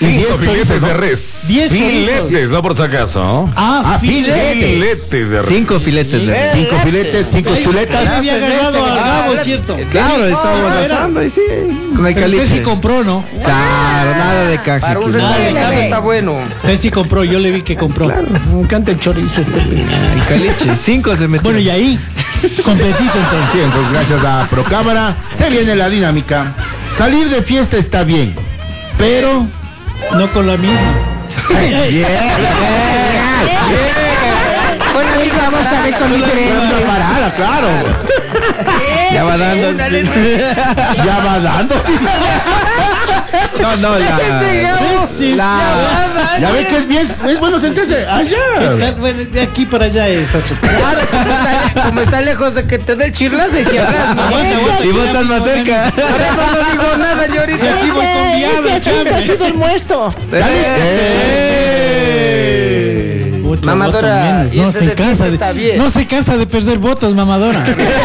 5 filetes de res. 10 filetes, no por si acaso. Filetes. Filetes de res. 5 filetes de res. 5 filetes, 5 chuletas. Ya había agarrado al Gabo, ¿cierto? Claro, estábamos asando y sí. Con el Pero usted sí caliche. compró, ¿no? Claro, nada de caja. Para un aquí, nada. restaurante está bueno. Usted sí compró, yo le vi que compró. Me encanta el chorizo. El caliche. 5 se metió. Bueno, y ahí, completito entonces. Sí, entonces gracias a Procámara se viene la dinámica. Salir de fiesta está bien, pero No con la misma. Bueno, amigo, vamos a ver con diferente. parada, claro. Ya va dando. Ya va dando. No, Ya ve que es bien, es bueno sentarse allá. Bueno, de aquí para allá es otro. Claro, como está lejos de que te dé el chirlazo y si atrás, ¿no? Y vos estás más cerca. Por eso no digo nada, De señorita. aquí voy con viado, chame. el muerto. Pucha, Mamadora, voto menos. y No ese se de cansa fiesta está bien. no se cansa de perder votos, mamadora.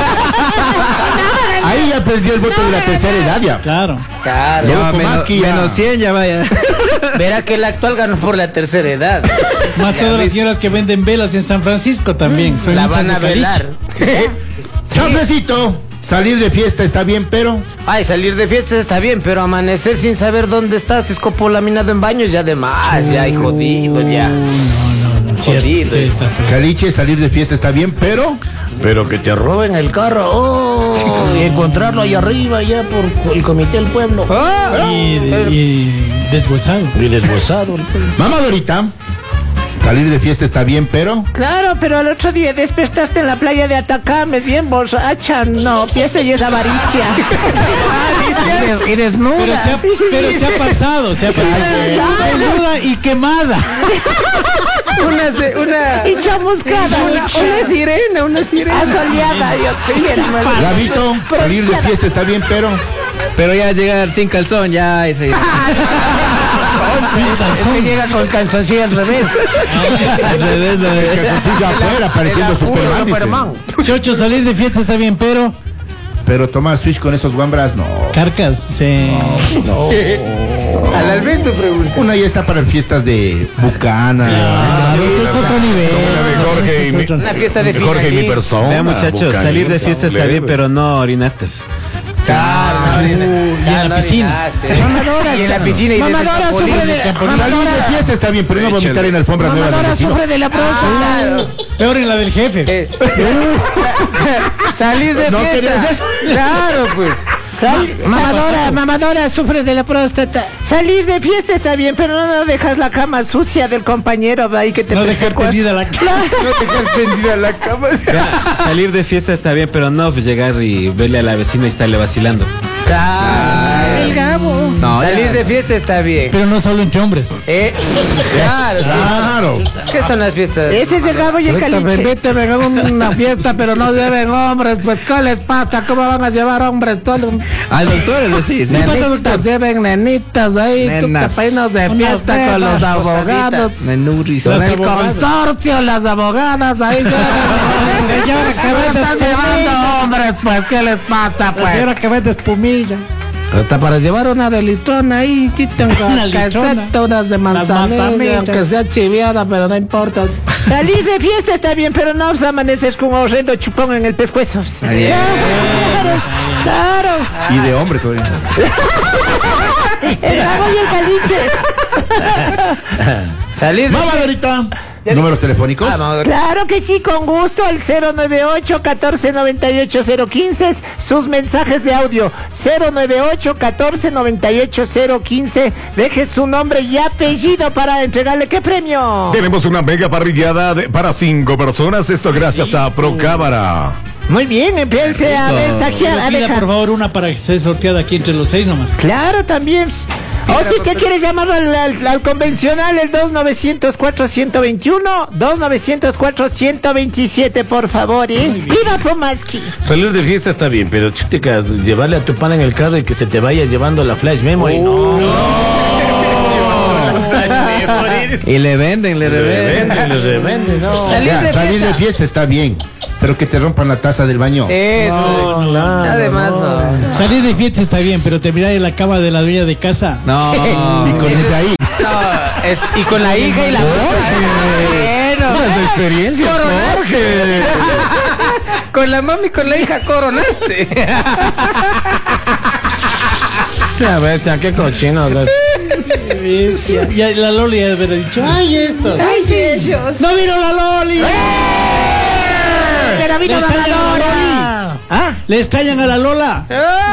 Ahí ya perdió el voto de la tercera edad ya. Claro. Claro. Ya va, Pomaski, ya. menos 100 ya vaya. Verá que el actual ganó por la tercera edad. Más todas las señoras que venden velas en San Francisco también. Son La hinchas van de a velar. caliche. Chambrecito, salir de fiesta está bien, pero Ay, salir de fiestas está bien, pero amanecer sin saber dónde estás, escopolaminado en baños, ya de más, ya, y jodido, ya. No, cierto. Jodido, Sí, está feo. Caliche, salir de fiesta está bien, pero Pero que te roben En el carro, y encontrarlo ahí arriba, ya por el comité del pueblo. Y deshuesado. y deshuesado. Mamadorita, salir de fiesta está bien, pero Claro, pero al otro día despertaste en la playa de Atacama, es bien borracha. No, si eso ya es avaricia. Y desnuda. Pero se ha pasado. Desnuda y quemada. Una Y chamuscada. una sirena. Asoleada, yo soy hermano. Gabito, salir de fiesta está bien, Pero ya llegar sin calzón, ya ese. Es que llega con calzoncillo al revés. Al revés, no. calzoncillo afuera, pareciendo Superman, dice. Chocho, salir de fiesta está bien, Pero tomar switch con esos guambras, no. Carcas, sí. Al Alberto pregunta. Una ya está para fiestas de Bucana. Ese es otro nivel. Jorge y mi, Una fiesta de Jorge y mi finalista. persona. Vea, muchachos, Bucanero, salir de fiesta está bien, pero no orinaste. Claro, y en la piscina. Mamadora. Y en la piscina y Mamadora sufre de... Salir Mamadora, de fiesta está bien, pero no vomitar en alfombras nuevas del Mamadora vecino. sufre de la próstata. Peor en la del jefe. Salir de ¿No fiesta. querías eso? Claro, pues. Mamadora sufre de la próstata. Salir de fiesta está bien, pero no dejas la cama sucia del compañero ahí que te No dejar persecuas. tendida la cama. No dejar tendida la cama. Ya, salir de fiesta está bien, pero no pues, llegar y verle a la vecina y estarle vacilando. El Gabo. No, Salir ya. de fiesta está bien. Pero no solo entre hombres. Claro, Claro. sí. ¿Qué son las fiestas? Ese es el Gabo y el caliche. Invíteme a una fiesta, pero no lleven hombres. Pues, ¿qué les pasa? ¿Cómo van a llevar hombres? Todo Al doctor es así. ¿sí? nenitas, lleven nenitas ahí. Nenas. Peinos de fiesta con los abogados. Menurris. Con el abogadas. consorcio, las abogadas ahí. Señora, que ¿Qué vende están llevando hombres? Pues, ¿qué les pasa? La Pues. señora que vende espumilla. Hasta para llevar una de litrona ahí, chita, Una litrona. unas de manzanilla, manzanillas. aunque sea chiviada, pero no importa. Salir de fiesta está bien, pero no amaneces con un horrendo chupón en el pescuezo. Claro. Y de hombre todavía. El Gabo y el caliche. Salir de Mamadorita. Números telefónicos. Claro que sí, con gusto, al 098-1498-015, sus mensajes de audio, 098-1498-015, deje su nombre y apellido para entregarle, ¿qué premio? Tenemos una mega parrillada para 5 personas. Esto gracias a Procámara. Muy bien, empiece a mensajear, a Pida, por dejar. favor, una para que esté sorteada aquí entre los 6 nomás. Claro, también. O si usted quiere llamarlo al convencional, el 2904-121, 2904-127, por favor, ¿eh? ¡Viva Pomaski! Salir de fiesta está bien, pero chutica, llevarle a tu pana en el carro y que se te vaya llevando la flash memory, no. Y le venden, le revenden. Le revenden, no. Ya, salir de fiesta está bien, pero que te rompan la taza del baño. eso. Además, no. Salir de fiesta está bien, pero terminar en la cama de la dueña de casa. No. Y con ese ahí. Y con la hija y la bueno, Buenas experiencias, Jorge. con la mami y con la hija coronaste. Ya ves, qué cochino. Bestia. Y la Loli debe haber dicho, ay, esto. Ay, sí, ellos. ¡No vino la Loli! Pero vino Le la extrañan a la Lola. ¿Ah? ¡Le extrañan a la Lola!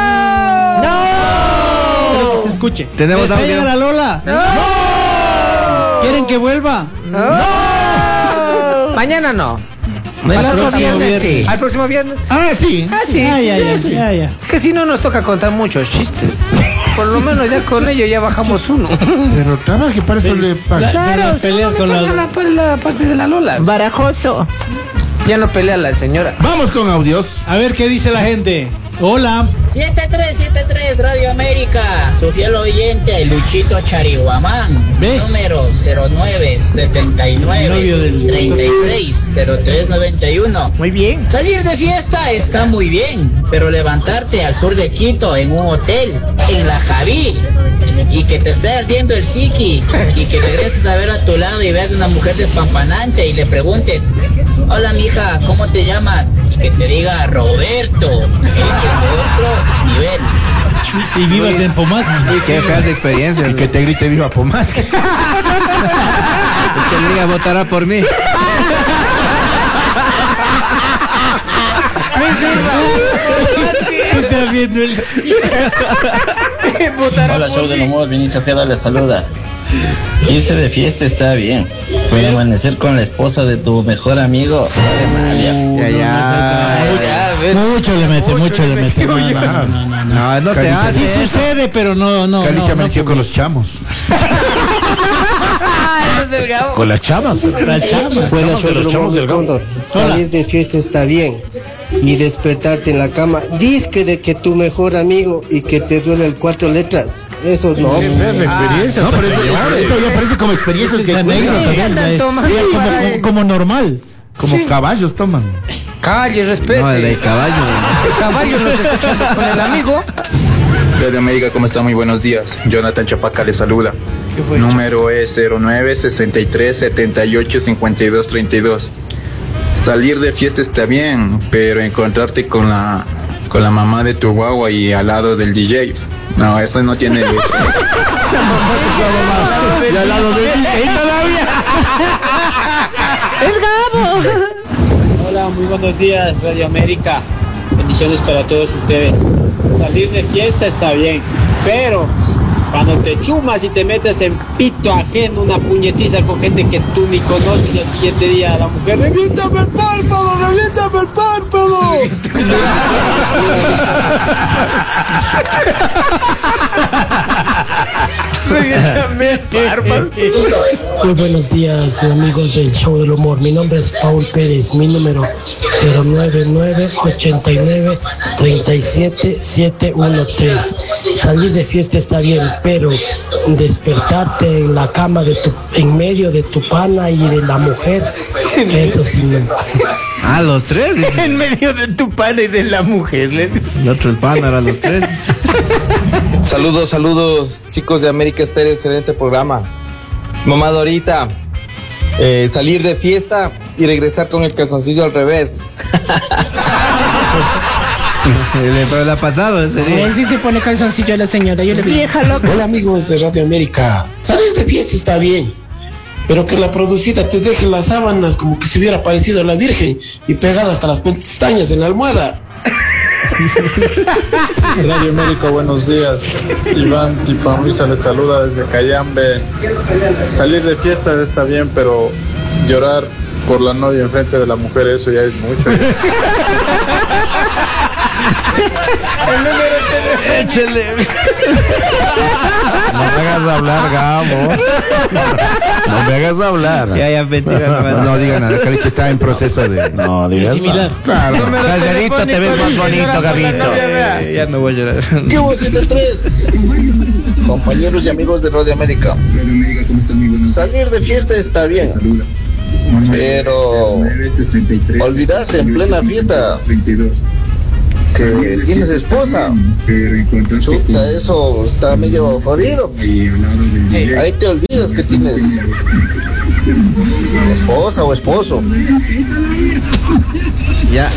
Pero que se escuche. Tenemos ¡Le extrañan audio. a la Lola! ¿Quieren que vuelva? Mañana no. Al El otro próximo viernes sí. viernes. Al próximo viernes. Ah, sí. Ah, sí. Ya. Es que si no nos toca contar muchos chistes. Por lo menos ya con ello ya bajamos uno. Pero trabaje, para eso le paga. Pero las peleas con la... La parte de la Lola. Barajoso. Ya no pelea la señora. Vamos con audios. A ver qué dice la gente. Hola. 7373 Radio América, su fiel oyente Luchito Charihuamán, Ve. número 0979 Novio del 360391. Muy bien. Salir de fiesta está muy bien, pero levantarte al sur de Quito en un hotel, en la Javí, y que te esté ardiendo el psiqui, y que regreses a ver a tu lado y veas una mujer despampanante y le preguntes, hola mija, ¿cómo te llamas? Y que te diga Roberto. Ese es otro nivel. Y vivas en Pomaski. Qué feas experiencias. Y que te grite viva Pomas. Que le diga votará por mí. Estás viendo el... Hola, show del humor, Vinicio Ojeda les saluda. Irse de fiesta está bien, pero amanecer con la esposa de tu mejor amigo, Mucho le mete. No se Carita. hace. Sí sucede, pero no. Caliche amaneció con los chamos. Con las chavas. La chama. Buenas de los chavos del Cóndor. Salir de fiesta está bien y despertarte en la cama, disque de que tu mejor amigo y que te duele el 4 letras. Eso no. No, pero eso ya parece como experiencias que Esa anécdota cuentan. también, como normal. Como caballos toman. Calle, respete. No, el de caballo. El caballo nos está escuchando con el amigo. Radio América, ¿cómo está? Muy buenos días. Jonathan Chapaca le saluda. Número es 09-63-78-52-32. Salir de fiesta está bien, pero encontrarte con la mamá de tu guagua y al lado del DJ, no, eso no tiene letra. Y al lado de DJ todavía. El Gabo. Hola, muy buenos días Radio América. Bendiciones para todos ustedes. Salir de fiesta está bien, pero cuando te chumas y te metes en pito ajeno, una puñetiza con gente que tú ni conoces, y al siguiente día la mujer, ¡reviéntame el párpado! ¡Reviéntame el párpado! Muy buenos días, amigos del Show del Humor. Mi nombre es Paul Pérez, mi número 099-89-37-713. Salir de fiesta está bien, pero despertarte en la cama en medio de tu pana y de la mujer, eso sí no. Ah, los tres. En medio de tu pana y de la mujer. El otro, el pan, era los tres. Saludos, chicos de América Estéreo, excelente programa. Mamá Dorita, salir de fiesta y regresar con el calzoncillo al revés. Pero le ha pasado ese día. Él sí se pone calzoncillo a la señora. Yo le vi. Vieja loca. Hola amigos de Radio América, salir de fiesta está bien, pero que la producida te deje las sábanas como que se hubiera parecido a la Virgen y pegado hasta las pestañas en la almohada. Radio América, buenos días. Iván Tipamisa les saluda desde Cayambe. Salir de fiesta está bien, pero llorar por la novia enfrente de la mujer, eso ya es mucho. Échele. No me hagas hablar, Gabo. No me hagas hablar. Ya, mentira. No digan nada, Caliche está en proceso de... No digas similar. Claro. Calderito, te ves más bonito, Gabito. Ya no voy a llorar. ¿Qué hubo 103? Compañeros y amigos de Radio América, salir de fiesta está bien, pero olvidarse en plena fiesta que tienes esposa. Chuta, eso está medio jodido. Ahí te olvidas que tienes esposa o esposo. Ya.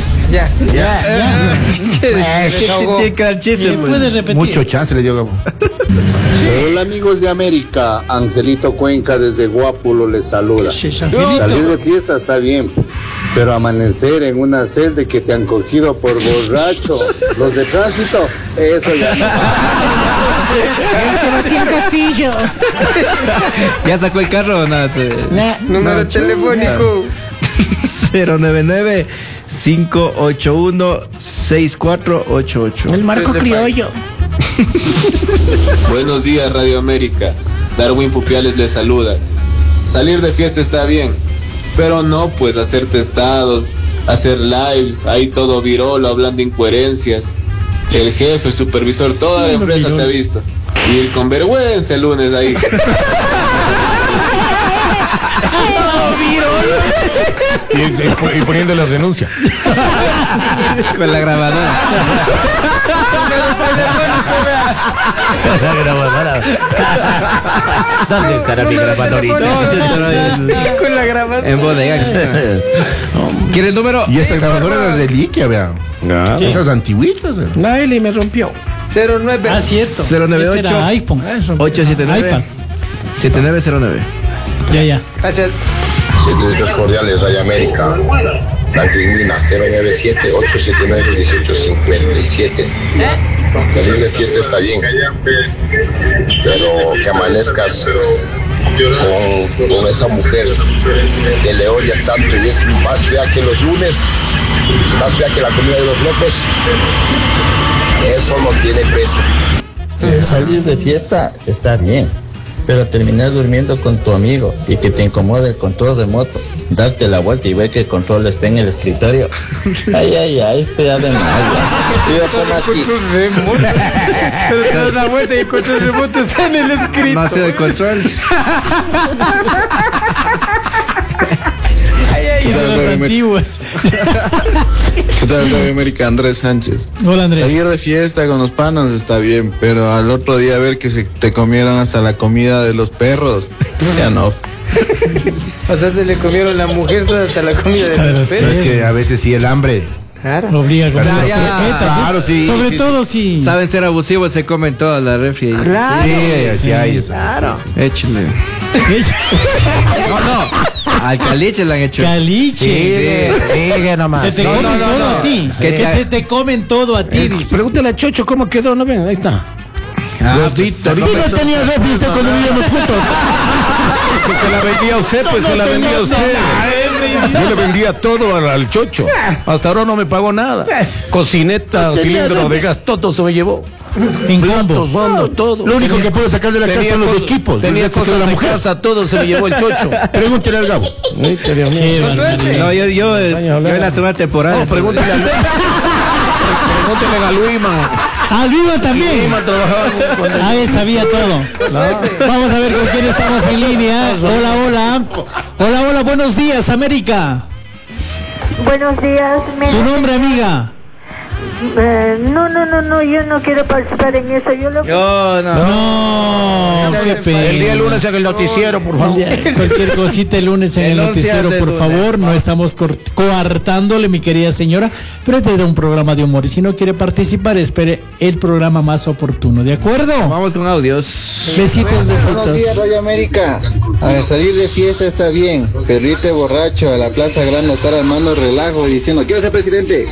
¿Puedes repetir? Mucho chance le dio Gabo. Hola amigos de América, Angelito Cuenca desde Guápulo les saluda. Salir de fiesta está bien, pero amanecer en una celda que te han cogido por borracho, los de tránsito, eso ya no. Sebastián Castillo. ¿Ya sacó el carro o nada? Número telefónico. 099-581-6488. El Marco Criollo. Buenos días, Radio América. Darwin Fupiales les saluda. Salir de fiesta está bien, pero no pues hacer testados, hacer lives, ahí todo virolo, hablando incoherencias. El jefe, el supervisor, toda la empresa te ha visto. Y ir con vergüenza el lunes ahí. Y poniendo la renuncia. Con la grabadora. La grabadora. ¿Dónde estará mi grabadorita? Con la grabadora. En bodega. ¿Quiere el número? Y esa grabadora era reliquia, vean. Esas antiguitas. No, Eli me rompió. 09. Ah, cierto. 098 Ese era iPhone. 879 iPad. 7909. Ya. Gracias. Saludos cordiales, Radio América. Cantinina 097-879-1857. Salir de fiesta está bien, pero que amanezcas con esa mujer que le odias tanto y es más fea que los lunes, más fea que la comida de los locos, eso no tiene precio. Salir de fiesta está bien, pero terminar durmiendo con tu amigo y que te incomode el control remoto, darte la vuelta y ver que el control está en el escritorio. Ay, fea de malla. Pero te das la vuelta y el control remoto está en el escritorio. No hace el control. De los antiguos. ¿Qué tal, Radio América? Andrés Sánchez. Hola, Andrés. Salir de fiesta con los panos está bien, pero al otro día ver que se te comieron hasta la comida de los perros, ya no. O sea, se le comieron la mujer toda hasta la comida de los Pero es que a veces sí el hambre. Claro. Obliga a comer Claro, las croquetas, claro, sí. Sobre todo si Saben ser abusivos, se comen toda la refri. Claro. Sí, hay eso. Claro. Échenle. No. Al caliche le han hecho. Caliche. Sigue nomás. Se te comen todo a ti. Que se te comen todo a ti, dice. Pregúntale a Chocho cómo quedó, ¿no ven? Ahí está. Gordito. Sí, no tenía refri usted cuando vivíamos juntos. Que se la vendía a usted, pues se la vendía a usted. Yo le vendía todo al Chocho. Hasta ahora no me pagó nada. Cocineta, cilindro de gas, todo se me llevó. En Platos, fondos, todo. Lo único que puedo sacar de la casa son los equipos. Tenía cosas de la mujer. Casa, todo se me llevó el Chocho. Pregúntele al Gabo. Qué barbaridad. No, yo en la segunda temporada. No, pregúntale a Luima. Ah, Luima también. Ah, él sabía todo. Vamos a ver con quién estamos en línea. Hola, buenos días, América. Buenos días. ¿Su nombre, amiga? No, yo no quiero participar en eso. No. Qué pena. El día lunes en el noticiero, por favor. Cualquier cosita el lunes en el noticiero, por favor. No estamos coartándole, mi querida señora, pero este era un programa de humor. Y si no quiere participar, espere el programa más oportuno, ¿de acuerdo? Vamos con audios. Besitos. Buenos días, Radio América. A salir de fiesta está bien, pero irte borracho a la Plaza Grande, estar armando relajo y diciendo, quiero ser presidente.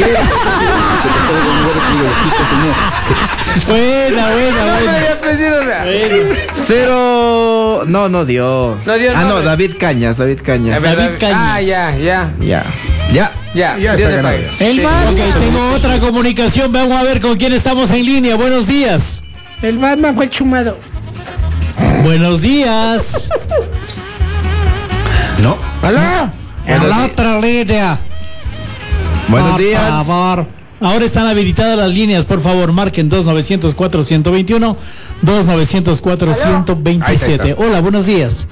Buena. Cero. No dio. No, David Cañas. David Cañas. Ah, ya. El Batman. Ok, tengo otra comunicación. Vamos a ver con quién estamos en línea. Buenos días. El Batman fue chumado. Buenos días. No. ¿Aló? En la otra línea. Buenos días. Por favor. Ahora están habilitadas las líneas, por favor, marquen 2904-121, 2904-127. Hola, buenos días. Sí,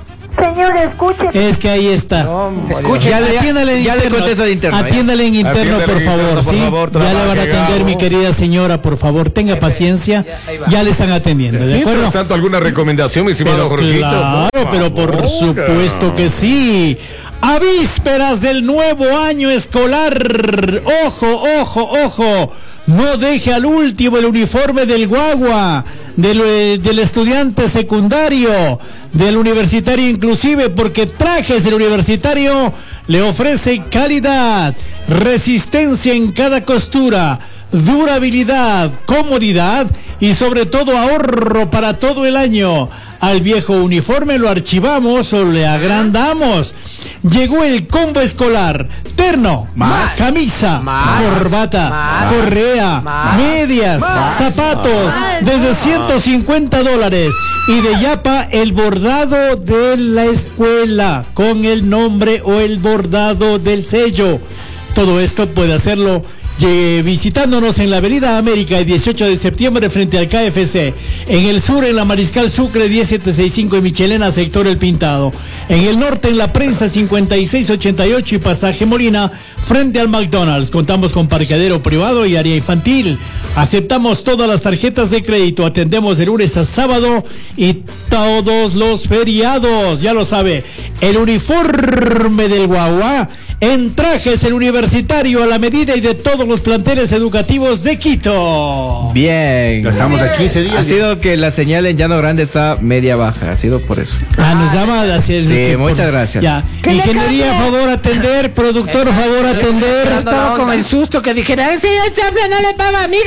Señor, escuche. Es que ahí está. Escuche, ya le contesto de interno. Atiéndale en interno, por favor, ¿sí? Ya le van a atender, mi querida señora, por favor, tenga paciencia. Ya le están atendiendo, ¿de acuerdo? Mientras tanto, ¿alguna recomendación, mi estimado Jorgito? Claro, pero por supuesto que sí. A vísperas del nuevo año escolar. Ojo, ojo, ojo. No deje al último el uniforme del guagua, del estudiante secundario, del universitario inclusive, porque Trajes el Universitario le ofrece calidad, resistencia en cada costura, durabilidad, comodidad y sobre todo ahorro para todo el año. Al viejo uniforme lo archivamos o le agrandamos. Llegó el combo escolar: terno, camisa, corbata, correa, medias, zapatos, desde $150. Y de yapa el bordado de la escuela con el nombre o el bordado del sello. Todo esto puede hacerlo visitándonos en la Avenida América el 18 de septiembre frente al KFC, en el sur en la Mariscal Sucre 1765 en Michelena, sector El Pintado, en el norte en la Prensa 5688 y Pasaje Molina frente al McDonald's. Contamos con parqueadero privado y área infantil. Aceptamos todas las tarjetas de crédito, atendemos de lunes a sábado y todos los feriados. Ya lo sabe, el uniforme del guagua en Trajes el Universitario, a la medida y de todos los planteles educativos de Quito. Bien. Ya estamos aquí 15 días. Ha sido que la señal en Llano Grande está media baja, ha sido por eso. Nos llama así. Sí, muchas gracias. Ya. Ingeniería, favor atender. Productor, favor atender. Estaba con el susto que dijera, ese Chaplin no le paga, amiga.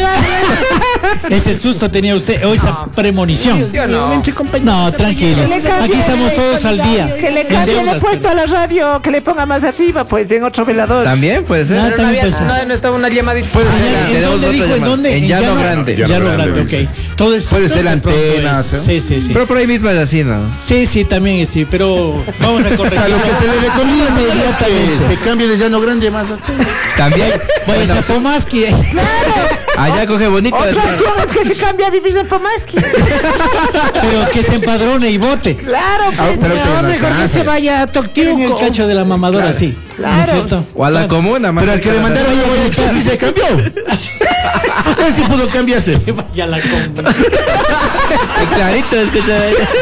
Ese susto tenía usted, o esa premonición. No, tranquilos. Aquí estamos todos al día. Que le cambie de puesto a la radio, que le ponga más arriba, pues en otro velador. También puede ser. No estaba una llamadita. ¿En dónde dijo? ¿En dónde? En Llano Grande. Llano Grande, ok. Todo es, puede ser antenas. Sí, sí, sí. Pero por ahí mismo es así, ¿no? Sí, sí, también es sí, pero vamos a corregir. A lo que se le recomienda inmediatamente. Se cambie de Llano Grande más. También. Puede ser Pomaski. Claro. Allá coge bonito. Otra opción es que se cambie a vivir en Pomaski. Pero que se empadrone y vote. Claro, pero mejor que se vaya a Toctiuco. En el cacho de la mamadora, sí. Claro. ¿No es cierto? O a la comuna, más. Pero al que le mandaron a sí se cambió. Él sí pudo cambiarse. Vaya la comuna. Clarito, escucha.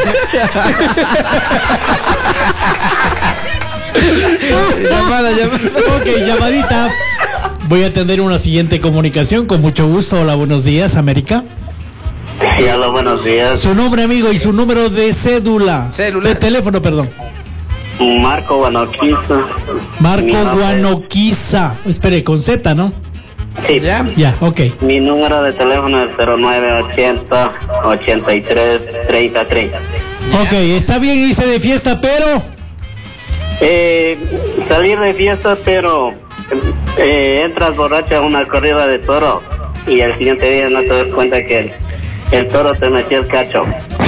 Llamada. Ok, llamadita. Voy a atender una siguiente comunicación con mucho gusto. Hola, buenos días, América. Sí, hola, buenos días. Su nombre, amigo, y su número de cédula. De teléfono, perdón. Marco Guanoquiza. Marco Guanoquiza. Espere, con Z, ¿no? Sí. Ya, ok. Mi número de teléfono es 0980 83 30 30. Ok, está bien irse de fiesta, pero... salir de fiesta, pero entras borracha a una corrida de toro y al siguiente día no te das cuenta que el toro te metió el cacho.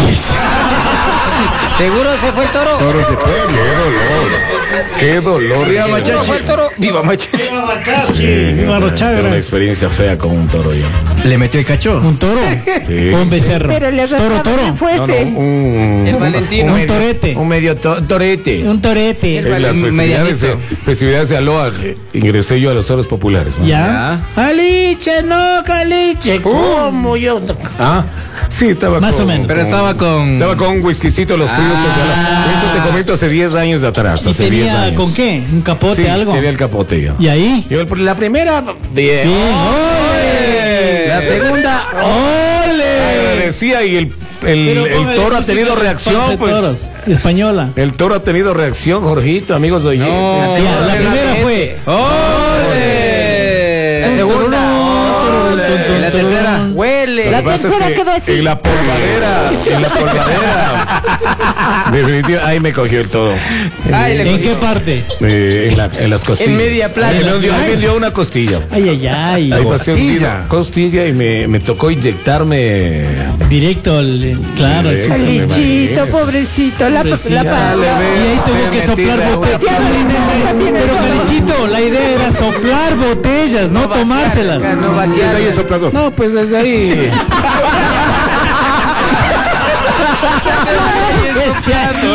¿Seguro se fue el toro? Toro se fue, qué dolor. Viva Machachi. Viva Machachi. Viva los chagras. Una experiencia fea con un toro yo. ¿Le metió el cacho? ¿Un toro? Sí. ¿O un becerro? Pero le Toro. El Valentino. Un torete. Un medio torete. Un torete. En las festividades de Aloha ingresé yo a los toros populares, ¿no? ¿Ya? Caliche, no, caliche. ¿Cómo yo? Sí, estaba Más con, o menos. Pero estaba con un whiskycito los primeros. Esto te comento hace 10 años de atrás. ¿Y Hace 10 tenía años. con qué? ¿Un capote, Sí, algo? tenía el capote yo. ¿Y ahí? Yo la primera, bien. ¡Ole! La segunda, ¡ole! decía, y el toro ha tenido reacción, pues. Toros, española. El toro ha tenido reacción, Jorgito, amigos de oyentes. No, Ya, la primera fue... ¡ole! La segunda. La tercera. Huele. La tercera quedó así. En la polvadera. Definitivamente, ahí me cogió el toro. ¿En qué parte? En las costillas. En media plana. Me dio una costilla. Ay. Ahí pasé un tiro, costilla, y me tocó inyectarme. Directo, claro. Directo. Sí. Calichito, pobrecito. La Y ahí tuvo que soplar botellas. Pero Calichito, la idea era soplar botellas, no tomárselas. No vaciar. Ahí es soplador. No, pues desde ahí.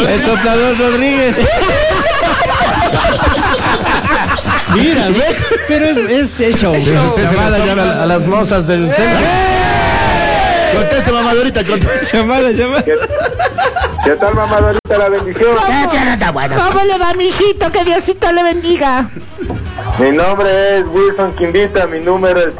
El soplador Rodríguez. Mira, pero es show. Llamada a las mozas del centro. Conteste, mamadorita, conteste. Llamada. ¿Qué tal, mamadorita? La bendición. ¿Cómo le va, mijito? Que Diosito le bendiga. Mi nombre es Wilson Quimbita, mi número es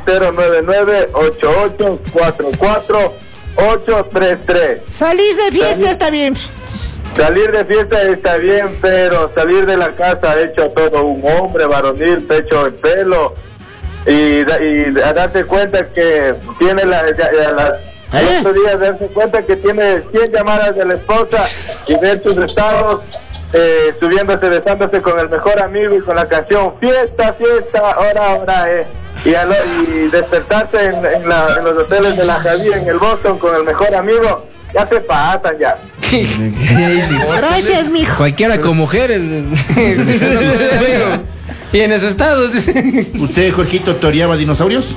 099-8844-833. Salir de fiesta está bien. Salir de fiesta está bien, pero salir de la casa hecho todo un hombre varonil, pecho en pelo, y a darse cuenta que tiene al otro día darse cuenta que tiene 100 llamadas de la esposa y ver sus estados subiéndose, besándose con el mejor amigo y con la canción fiesta, hora, y despertarse en los hoteles de la Javier, en el Boston, con el mejor amigo. Ya se pasan ya. Gracias, mijo. Cualquiera con mujeres. Y en ese estado. ¿Usted, Jorgito, toreaba dinosaurios?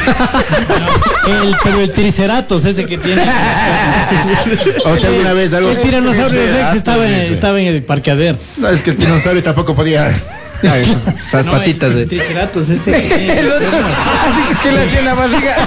Pero el Triceratops ese que tiene. ¿O sea, alguna vez algo? El tiranosaurio Rex estaba en el parqueadero. No, es que el dinosaurio tampoco podía. Las patitas el Triceratops ese que tiene. El otro, así que es que le hacía la barriga.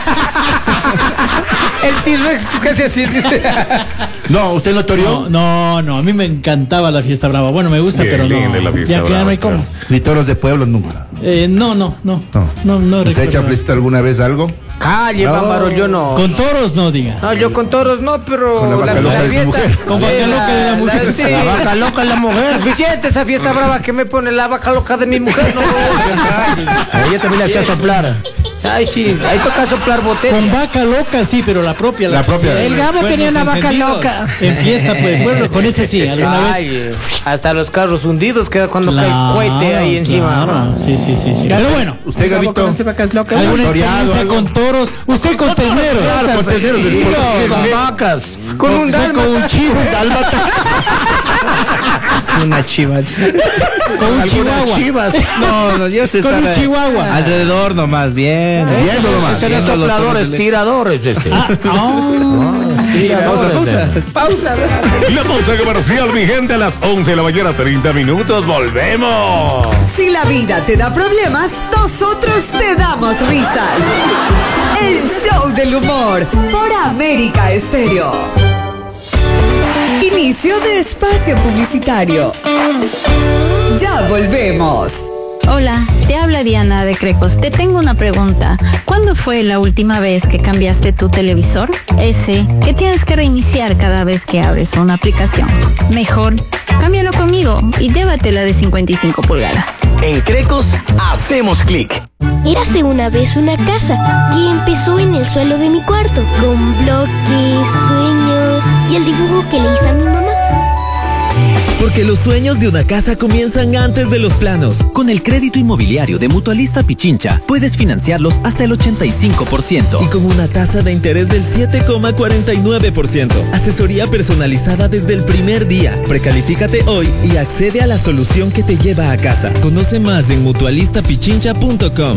El T-Rex casi así dice. No, ¿usted no toreó? No, a mí me encantaba la fiesta brava. Bueno, me gusta, Bien, pero bien no. de la fiesta Ya que brava, no hay cómo. Ni toros de pueblo nunca. No. ¿Usted ha hecho fiesta alguna vez algo? Calle, Bámbaro, yo no. Con toros no, diga. No, yo con toros no, pero Con la vaca loca de su mujer. Con vaca loca de la mujer. Sí, la vaca loca de la mujer. Vicente, esa fiesta brava que me pone la vaca loca de mi mujer. No, Ella también le hacía soplar. Ay, sí, ahí toca soplar botella. Con vaca loca, sí, pero la propia. La propia. El Gabo tenía una vaca loca. En fiesta, pues, bueno, con ese sí, alguna vez. Hasta los carros hundidos queda cuando cae el cohete ahí encima. Claro. Sí. Pero bueno. ¿Usted, Gabito? ¿Alguna experiencia con toros? ¿Usted con terneros? Claro, con terneros. Con vacas. Con un dálmata. Con un chivo. Una chiva. Con un chihuahua. Chivas. No, yo sé. Con un chihuahua. Alrededor nomás, bien. Viendo nomás. Eran sopladores, tiradores, Pausa. La pausa comercial vigente a las 11 de la mañana, 30 minutos. Volvemos. Si la vida te da problemas, nosotros te damos risas. El show del humor por América Estéreo. Inicio de espacio publicitario. Ya volvemos. Hola, te habla Diana de Crecos. Te tengo una pregunta. ¿Cuándo fue la última vez que cambiaste tu televisor? Ese que tienes que reiniciar cada vez que abres una aplicación. Mejor, cámbialo conmigo y llévatela de 55 pulgadas. En Crecos hacemos clic. Érase una vez una casa que empezó en el suelo de mi cuarto, con bloques, sueños y el dibujo que le hice a mi mamá. Porque los sueños de una casa comienzan antes de los planos. Con el crédito inmobiliario de Mutualista Pichincha, puedes financiarlos hasta el 85%. Y con una tasa de interés del 7,49%. Asesoría personalizada desde el primer día. Precalifícate hoy y accede a la solución que te lleva a casa. Conoce más en mutualistapichincha.com.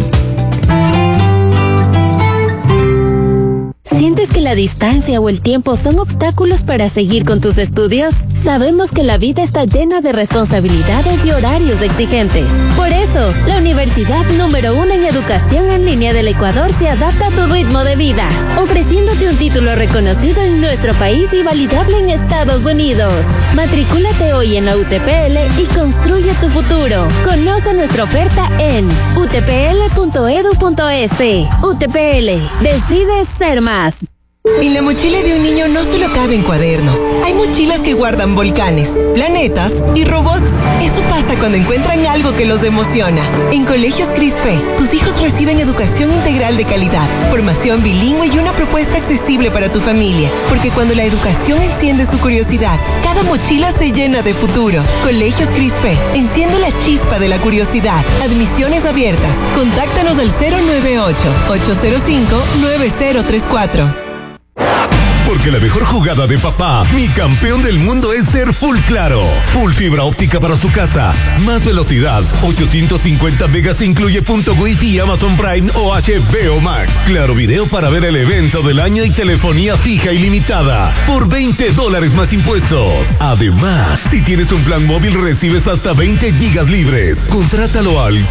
¿Sientes que la distancia o el tiempo son obstáculos para seguir con tus estudios? Sabemos que la vida está llena de responsabilidades y horarios exigentes. Por eso, la universidad número 1 en educación en línea del Ecuador se adapta a tu ritmo de vida, ofreciéndote un título reconocido en nuestro país y validable en Estados Unidos. Matricúlate hoy en la UTPL y construye tu futuro. Conoce nuestra oferta en utpl.edu.es. UTPL, decides ser más. En la mochila de un niño no solo caben cuadernos. Hay mochilas que guardan volcanes, planetas y robots. Eso pasa cuando encuentran algo que los emociona. En Colegios Crisfe, tus hijos reciben educación integral de calidad, formación bilingüe y una propuesta accesible para tu familia. Porque cuando la educación enciende su curiosidad, cada mochila se llena de futuro. Colegios Crisfe, enciende la chispa de la curiosidad. Admisiones abiertas. Contáctanos al 098-805-9034. Porque la mejor jugada de papá, mi campeón del mundo, es ser Full Claro. Full fibra óptica para su casa. Más velocidad. 850 megas incluye punto Wi-Fi, Amazon Prime o HBO Max. Claro Video para ver el evento del año y telefonía fija ilimitada. Por $20 más impuestos. Además, si tienes un plan móvil, recibes hasta 20 gigas libres. Contrátalo al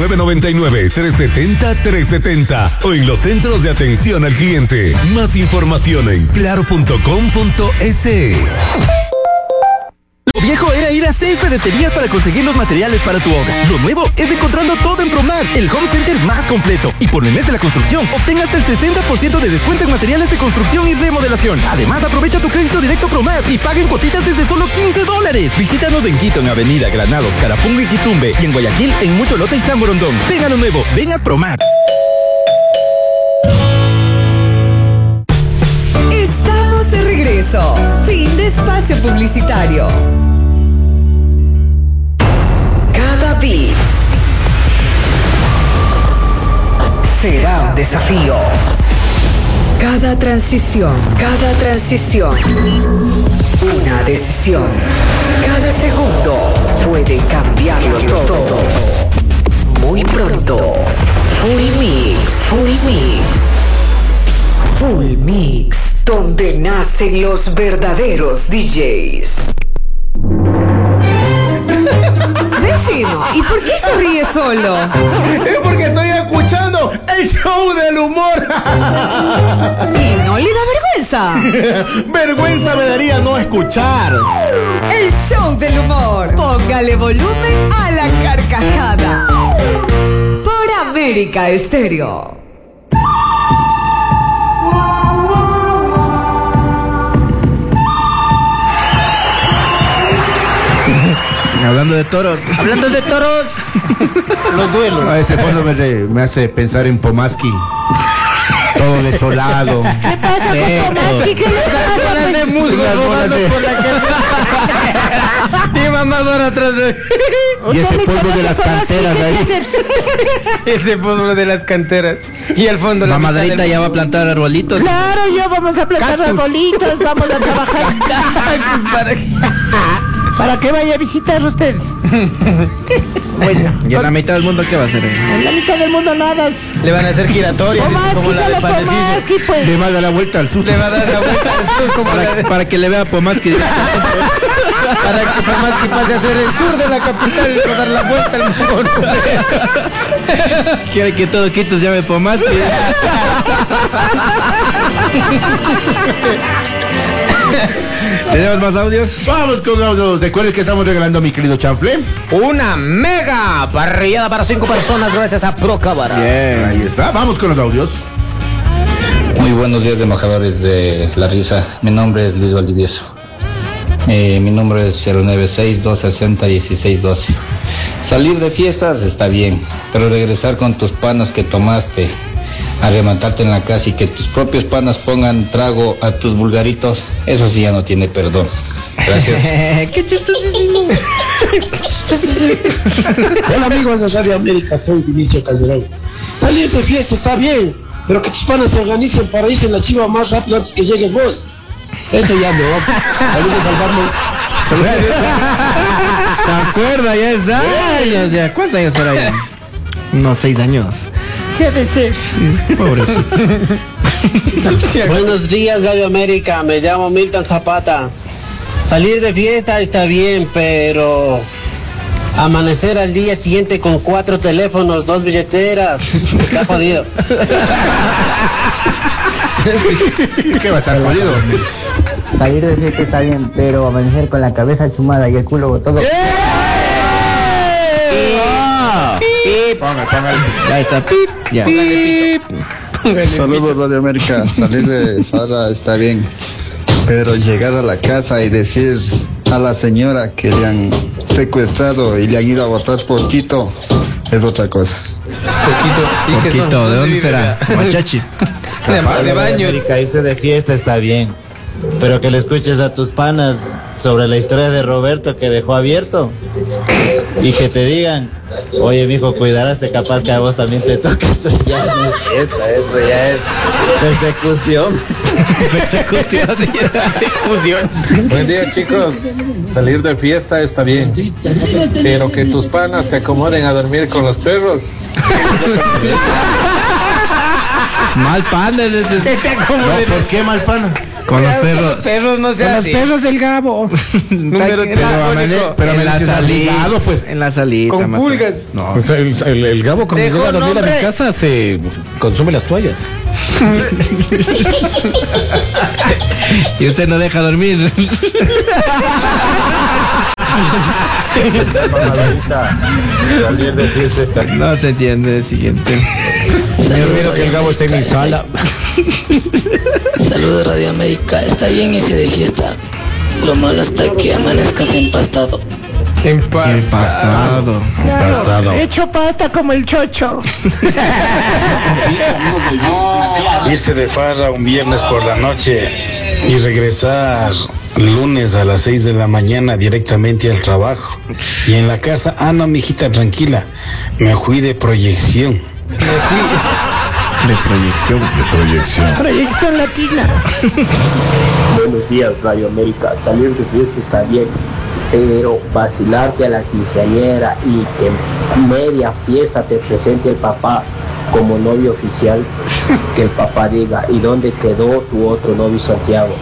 0999-370-370 o en los centros de atención al cliente. Más información en claro.com.es. Lo viejo era ir a 6 ferreterías para conseguir los materiales para tu obra. Lo nuevo es encontrando todo en Promar, el home center más completo. Y por el mes de la construcción, obtén hasta el 60% de descuento en materiales de construcción y remodelación. Además, aprovecha tu crédito directo Promar y paga en cuotitas desde solo $15. Visítanos en Quito, en Avenida Granados, Carapungo y Quitumbe. Y en Guayaquil, en Mucholota y San Borondón. Ven a lo nuevo, ven a Promar. Estamos de regreso. Fin de espacio publicitario. Cada beat será un desafío. Cada transición, una decisión. Cada segundo puede cambiarlo todo. Muy pronto, Full Mix, donde nacen los verdaderos DJs. Vecino, ¿y por qué se ríe solo? Es porque estoy escuchando el show del humor. ¿Y no le da vergüenza? Vergüenza me daría no escuchar. El show del humor. Póngale volumen a la carcajada. Por América Estéreo. Hablando de toros. Los duelos. A ese fondo me hace pensar en Pomaski. Todo desolado. ¿Qué pasa con Pomaski? ¿Qué le pasa? Bolas de musgo rodando por la calle. Y mamá van atrás de... Y ese polvo de las canteras ahí. Ese polvo de las canteras. Y al fondo la Mamadrita ya va a plantar arbolitos. Claro, ya vamos a plantar arbolitos, vamos a trabajar. Para que vaya a visitar usted. Bueno. ¿Y en la mitad del mundo qué va a hacer? En la mitad del mundo nada. Le van a hacer giratorias como la de Panecillo. Pues. Le va a dar la vuelta al sur. Le va a dar la vuelta al sur como para que le vea Pomaski. Para que Pomaski pase a ser el sur de la capital y dar la vuelta al mejor. Quiere que todo Quito se llame Pomaski. ¿Tenemos más audios? Vamos con audios. Recuerden que estamos regalando, mi querido Chanfle, una mega parrillada para 5 personas gracias a Procámara. Bien, ahí está. Vamos con los audios. Muy buenos días, embajadores de La Risa. Mi nombre es Luis Valdivieso. Mi número es 096-260-1612. Salir de fiestas está bien, pero regresar con tus panas que tomaste, a rematarte en la casa y que tus propios panas pongan trago a tus vulgaritos, eso sí ya no tiene perdón. Gracias. Qué chistosísimo. Hola amigos de Radio América, soy Vinicio Calderón. Salir de fiesta está bien, pero que tus panas se organicen para irse en la chiva más rápido antes que llegues vos. Eso ya no. Saludos al barman. ¿Se acuerda? Ya es años ya. ¿Cuántos años será ya? Unos 6 años. Se ha de ser. Pobrecito. Buenos días, Radio América. Me llamo Milton Zapata. Salir de fiesta está bien, pero amanecer al día siguiente con 4 teléfonos, 2 billeteras, está jodido. ¿Qué va a estar jodido? Salir de fiesta está bien, pero amanecer con la cabeza chumada y el culo todo. Póngale. Ya está. Ya. Saludos, Radio América. Salir de farra está bien, pero llegar a la casa y decir a la señora que le han secuestrado y le han ido a votar por Quito es otra cosa. Poquito, ¿de dónde será? Machachi. De baño. América, irse de fiesta está bien, pero que le escuches a tus panas sobre la historia de Roberto que dejó abierto y que te digan, oye mijo, cuidaraste, capaz que a vos también te toca. Eso ya no es fiesta, eso ya es persecución. Persecución. Buen día, chicos. Salir de fiesta está bien, pero que tus panas te acomoden a dormir con los perros. Mal pana es ese. ¿Por qué mal pana? Con los perros. Los perros no se Con los hace. perros del Gabo. Número Pero en la salida, pues. en la salida. con más pulgas. No. Pues el Gabo cuando Dejo llega a dormir a mi nombre. casa se consume las toallas. Y usted no deja dormir. Salir de fiesta está bien. No se entiende. Siguiente. Yo miro que el Gabo está en mi sala. Saludos Radio América, está bien irse de fiesta. Lo malo está que amanezcas empastado. Empastado. Claro, hecho pasta como el chocho. Irse de farra un viernes por la noche y regresar lunes a las 6 de la mañana directamente al trabajo. Y en la casa, no, mijita, tranquila, me fui de proyección. De proyección. Proyección latina. Buenos días, Radio América. Salir de fiesta está bien, pero vacilarte a la quinceañera y que en media fiesta te presente el papá como novio oficial, que el papá diga, ¿y dónde quedó tu otro novio Santiago?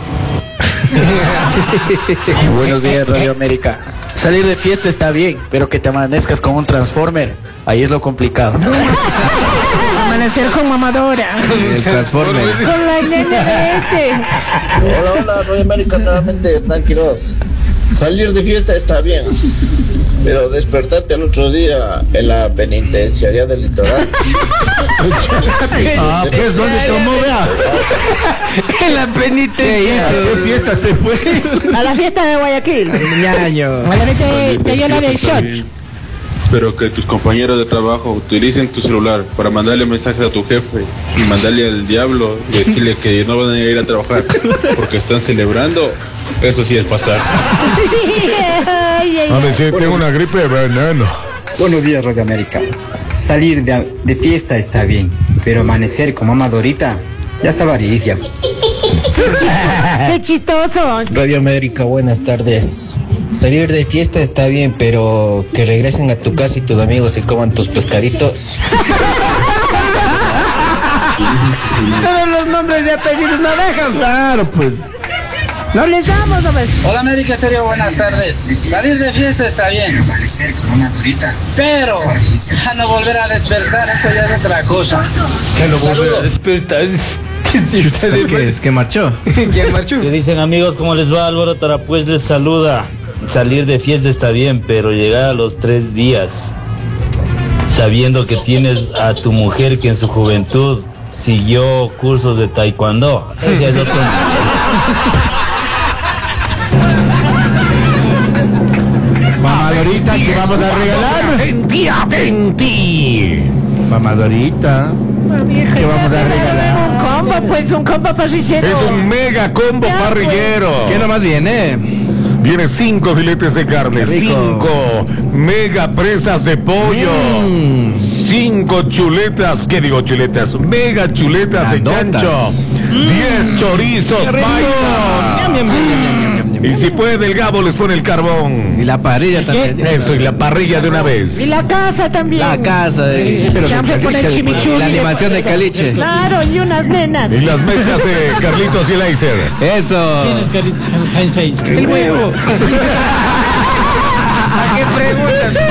Buenos días, Radio América. Salir de fiesta está bien, pero que te amanezcas con un Transformer, ahí es lo complicado. Amanecer con mamadora. El Transformer. Con la nena de este. Hola, Radio América, nuevamente, tranquilos. Salir de fiesta está bien, pero despertarte al otro día en la penitenciaría del litoral. Pues ¿dónde tomó, vea? En la penitencia. ¿A qué fiesta se fue? A la fiesta de Guayaquil. Ñaño. A la fiesta de Yola del Shot. Pero que tus compañeros de trabajo utilicen tu celular para mandarle mensajes a tu jefe y mandarle al diablo y decirle que no van a ir a trabajar porque están celebrando, eso sí es pasarse. A ver, si tengo una gripe de veneno. Buenos días, Radio América. Salir de fiesta está bien, pero amanecer como amadorita ya es avaricia. ¡Qué chistoso! Radio América, buenas tardes. Salir de fiesta está bien, pero que regresen a tu casa y tus amigos se coman tus pescaditos. Pero los nombres de apellidos no dejan. Claro, pues. No les damos, no ves. Hola América Estéreo, buenas tardes. Salir de fiesta está bien, pero a no volver a despertar, eso ya es otra cosa. Que no volver a despertar. ¿Qué es? ¿Que marchó? ¿Quién marchó? ¿Qué dicen amigos? ¿Cómo les va? Álvaro Tarapuez les saluda. Salir de fiesta está bien, pero llegar a los 3 días sabiendo que tienes a tu mujer que en su juventud siguió cursos de taekwondo. Ese es otro. Mamadorita que vamos a regalar. Atenti. Mamadorita. ¿Qué vamos a regalar? Un combo, pues un combo parrillero. Es un mega combo Ya, parrillero. ¿Qué nomás viene? Viene 5 filetes de carne, 5 mega presas de pollo, 5 chuletas, ¿qué digo chuletas? Mega chuletas de chancho, 10 chorizos paisa. Y si puede el Gabo les pone el carbón. Y la parrilla también. Eso, y la parrilla de una vez. Y la casa también. La casa de... Pero siempre con el chimichurri. La animación de Caliche. Claro, y unas nenas. Y las mezclas de Carlitos y Leiser. Eso. ¿Quién es Carlitos Heinz? El huevo. ¿A qué preguntas?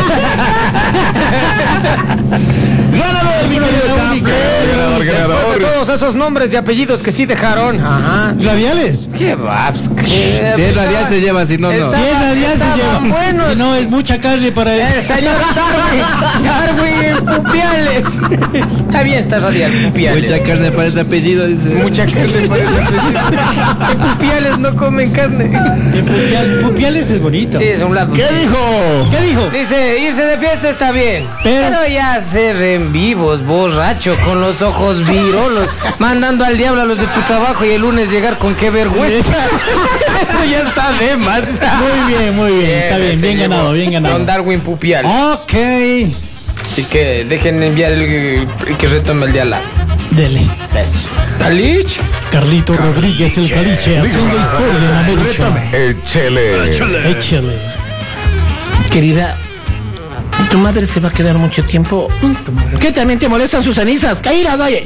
Después de todos esos nombres y apellidos que sí dejaron. Ajá. ¿Radiales? ¿Qué va? Si es radial se lleva, si no, no. Si es radial se lleva. Buenos. Si no, es mucha carne para él. Señor Darwin Pupiales. Está bien, está radial, Pupiales. Mucha carne para ese apellido, dice. Mucha carne para ese apellido. Que Pupiales no comen carne. Pupiales es bonito. Sí, es un lado. ¿Qué dijo? ¿Qué dijo? Dice, irse de fiesta está bien, pero ya ser en vivos, borracho, con los ojos virolos, mandando al diablo a los de tu trabajo y el lunes llegar con qué vergüenza. Eso ya está de más. Muy bien, está bien, bien ganado, bien ganado. Don Darwin Pupial. Ok. Así que dejen enviar el que retome el diálogo. Dele. Eso. Caliche. Carlito Rodríguez, el Caliche, haciendo historia en América. Échele. Querida, tu madre se va a quedar mucho tiempo. ¿Qué también te molestan sus cenizas? ¡Caíra, doye!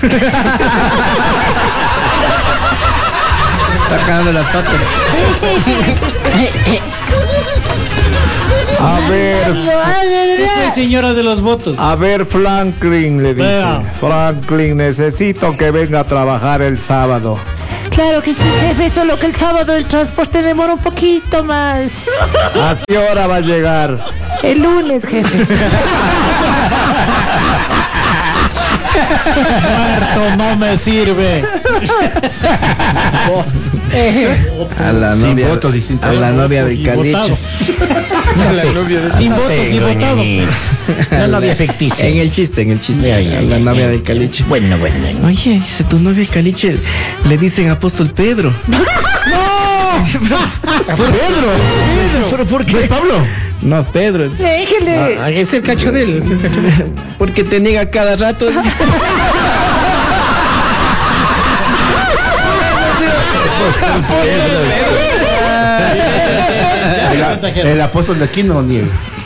Sacando las patas. A ver, Esta señora de los votos. a ver, Franklin, le dice. Vea. Franklin, necesito que venga a trabajar el sábado. Claro que sí, jefe, solo que el sábado el transporte demora un poquito más. ¿A qué hora va a llegar? El lunes, jefe. Muerto no me sirve. A la Sin novia, votos y sin a la novia del Caliche. Sin votos y votado. La novia ficticia. En el chiste. A la novia del Caliche. Bueno. Oye, dice tu novia el Caliche, le dicen apóstol Pedro. ¿Pero por qué? ¿Pablo? No, Pedro. Déjele. Es el cacho de él. Porque te niega cada rato. El apóstol de aquí no niega.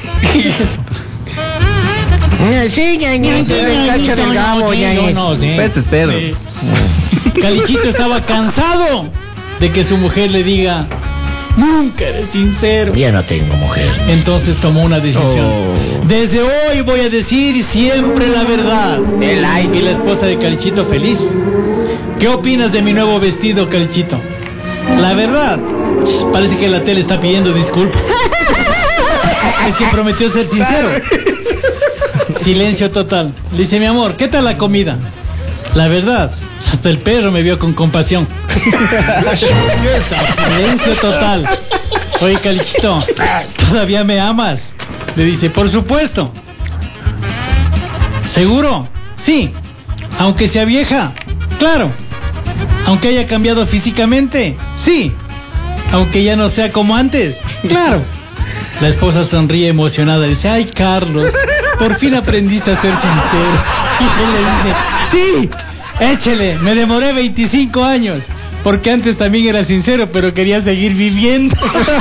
Sí, el cacho del Gabo, No, sí. Este es Pedro. Sí. Calichito estaba cansado de que su mujer le diga: nunca eres sincero. Ya no tengo mujer. Entonces tomó una decisión. Desde hoy voy a decir siempre la verdad. Y la esposa de Calichito feliz. ¿Qué opinas de mi nuevo vestido, Calichito? La verdad. Parece que la tele está pidiendo disculpas. Es que prometió ser sincero. Silencio total. Le dice: mi amor, ¿qué tal la comida? La verdad, hasta el perro me vio con compasión. Silencio total. Oye, Calichito, ¿todavía me amas? Le dice: por supuesto. ¿Seguro? Sí. Aunque sea vieja. Claro. Aunque haya cambiado físicamente. Sí. Aunque ya no sea como antes. Claro. La esposa sonríe emocionada y dice: ay, Carlos, por fin aprendiste a ser sincero. Y él le dice: sí, échele, me demoré 25 años, porque antes también era sincero, pero quería seguir viviendo.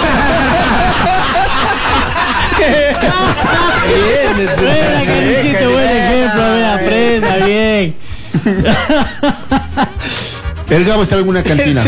Buena, Calichito, buen ejemplo, aprenda bien. El Gabo estaba en una cantina.